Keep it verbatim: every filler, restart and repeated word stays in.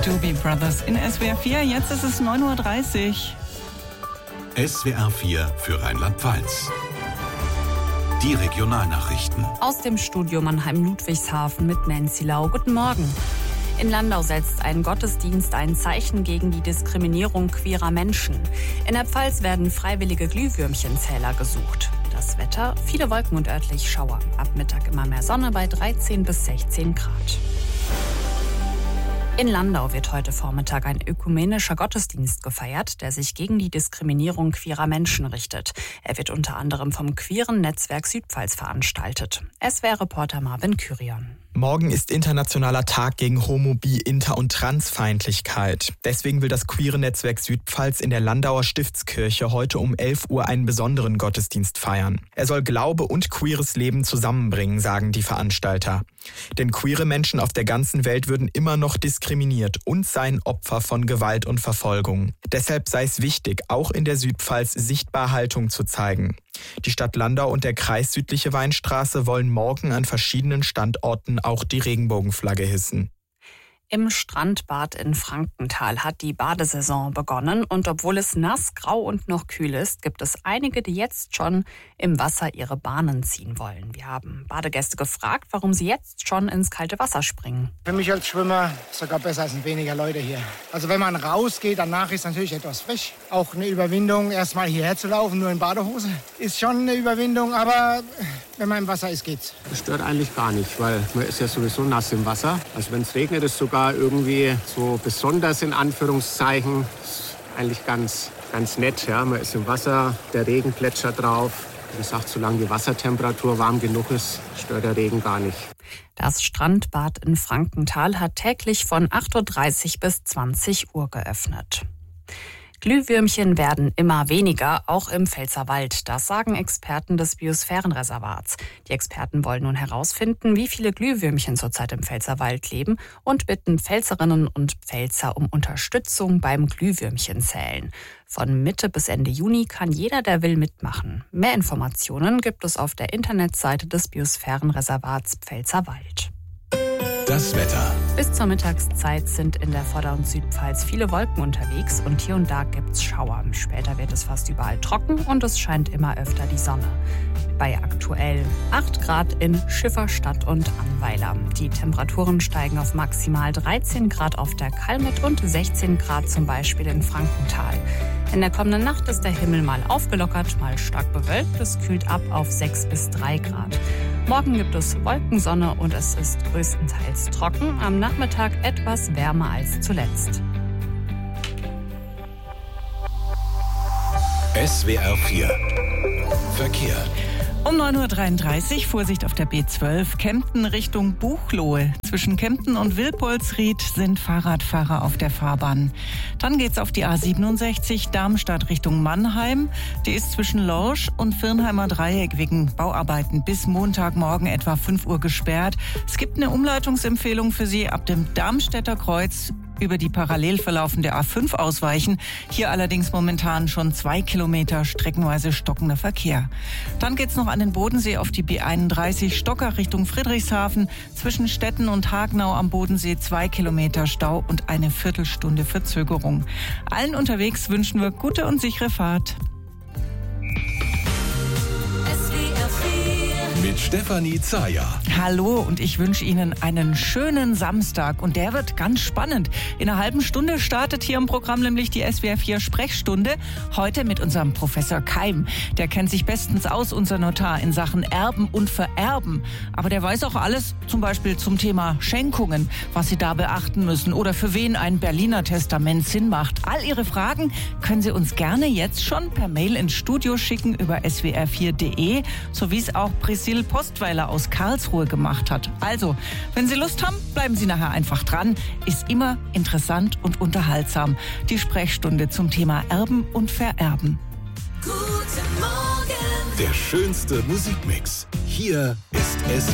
Doobie Brothers in S W R vier, jetzt ist es neun Uhr dreißig. S W R vier für Rheinland-Pfalz. Die Regionalnachrichten. Aus dem Studio Mannheim-Ludwigshafen mit Nancy Lau. Guten Morgen. In Landau setzt ein Gottesdienst ein Zeichen gegen die Diskriminierung queerer Menschen. In der Pfalz werden freiwillige Glühwürmchenzähler gesucht. Das Wetter, viele Wolken und örtlich Schauer. Ab Mittag immer mehr Sonne bei dreizehn bis sechzehn Grad. In Landau wird heute Vormittag ein ökumenischer Gottesdienst gefeiert, der sich gegen die Diskriminierung queerer Menschen richtet. Er wird unter anderem vom queeren Netzwerk Südpfalz veranstaltet. S W R-Reporter Marvin Kyrion. Morgen ist internationaler Tag gegen Homo-, Bi-, Inter- und Transfeindlichkeit. Deswegen will das queere Netzwerk Südpfalz in der Landauer Stiftskirche heute um elf Uhr einen besonderen Gottesdienst feiern. Er soll Glaube und queeres Leben zusammenbringen, sagen die Veranstalter. Denn queere Menschen auf der ganzen Welt würden immer noch diskriminiert und seien Opfer von Gewalt und Verfolgung. Deshalb sei es wichtig, auch in der Südpfalz sichtbar Haltung zu zeigen. Die Stadt Landau und der Kreis Südliche Weinstraße wollen morgen an verschiedenen Standorten auch die Regenbogenflagge hissen. Im Strandbad in Frankenthal hat die Badesaison begonnen und obwohl es nass, grau und noch kühl ist, gibt es einige, die jetzt schon im Wasser ihre Bahnen ziehen wollen. Wir haben Badegäste gefragt, warum sie jetzt schon ins kalte Wasser springen. Für mich als Schwimmer sogar besser als weniger Leute hier. Also wenn man rausgeht, danach ist natürlich etwas frisch. Auch eine Überwindung, erst mal hierher zu laufen, nur in Badehose, ist schon eine Überwindung, aber wenn man im Wasser ist, geht's. Das stört eigentlich gar nicht, weil man ist ja sowieso nass im Wasser. Also wenn es regnet, ist sogar irgendwie so besonders in Anführungszeichen. Ist eigentlich ganz, ganz nett. Ja. Man ist im Wasser, der Regen plätschert drauf. Wie gesagt, solange die Wassertemperatur warm genug ist, stört der Regen gar nicht. Das Strandbad in Frankenthal hat täglich von acht Uhr dreißig bis zwanzig Uhr geöffnet. Glühwürmchen werden immer weniger, auch im Pfälzerwald. Das sagen Experten des Biosphärenreservats. Die Experten wollen nun herausfinden, wie viele Glühwürmchen zurzeit im Pfälzerwald leben und bitten Pfälzerinnen und Pfälzer um Unterstützung beim Glühwürmchenzählen. Von Mitte bis Ende Juni kann jeder, der will, mitmachen. Mehr Informationen gibt es auf der Internetseite des Biosphärenreservats Pfälzerwald. Das Wetter. Bis zur Mittagszeit sind in der Vorder- und Südpfalz viele Wolken unterwegs und hier und da gibt's Schauer. Später wird es fast überall trocken und es scheint immer öfter die Sonne. Bei aktuell acht Grad in Schifferstadt und Annweiler. Die Temperaturen steigen auf maximal dreizehn Grad auf der Kalmit und sechzehn Grad zum Beispiel in Frankenthal. In der kommenden Nacht ist der Himmel mal aufgelockert, mal stark bewölkt. Es kühlt ab auf sechs bis drei Grad. Morgen gibt es Wolkensonne und es ist größtenteils trocken. Am Nachmittag etwas wärmer als zuletzt. S W R vier. Verkehr. Um neun Uhr dreiunddreißig, Vorsicht auf der B zwölf, Kempten Richtung Buchloe. Zwischen Kempten und Wilpolsried sind Fahrradfahrer auf der Fahrbahn. Dann geht's auf die A siebenundsechzig, Darmstadt Richtung Mannheim. Die ist zwischen Lorsch und Virnheimer Dreieck wegen Bauarbeiten bis Montagmorgen etwa fünf Uhr gesperrt. Es gibt eine Umleitungsempfehlung für Sie ab dem Darmstädter Kreuz über die parallel verlaufende A fünf ausweichen. Hier allerdings momentan schon zwei Kilometer streckenweise stockender Verkehr. Dann geht's noch an den Bodensee auf die B einunddreißig Stocker Richtung Friedrichshafen. Zwischen Stetten und Hagenau am Bodensee zwei Kilometer Stau und eine Viertelstunde Verzögerung. Allen unterwegs wünschen wir gute und sichere Fahrt. Mit Stefanie Zayer. Hallo und ich wünsche Ihnen einen schönen Samstag und der wird ganz spannend. In einer halben Stunde startet hier im Programm nämlich die S W R vier Sprechstunde. Heute mit unserem Professor Keim. Der kennt sich bestens aus, unser Notar, in Sachen Erben und Vererben. Aber der weiß auch alles, zum Beispiel zum Thema Schenkungen, was Sie da beachten müssen oder für wen ein Berliner Testament Sinn macht. All Ihre Fragen können Sie uns gerne jetzt schon per Mail ins Studio schicken über s w r vier punkt d e, so wie es auch Priscilla Postweiler aus Karlsruhe gemacht hat. Also, wenn Sie Lust haben, bleiben Sie nachher einfach dran. Ist immer interessant und unterhaltsam. Die Sprechstunde zum Thema Erben und Vererben. Guten Morgen. Der schönste Musikmix. Hier ist S